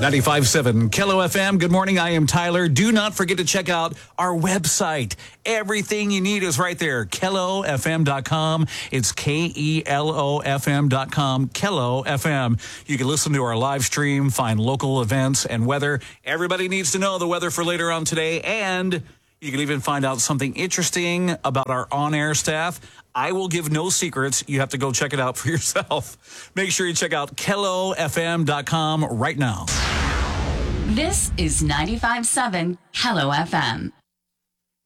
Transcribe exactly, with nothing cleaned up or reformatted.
ninety-five point seven Kello F M. Good morning. I am Tyler. Do not forget to check out our website. Everything you need is right there. Kello F M dot com. It's K E L O F M dot com. Kello F M. You can listen to our live stream, find local events and weather. Everybody needs to know the weather for later on today. And you can even find out something interesting about our on-air staff. I will give no secrets. You have to go check it out for yourself. Make sure you check out Kello F M dot com right now. This is ninety-five point seven Kello F M.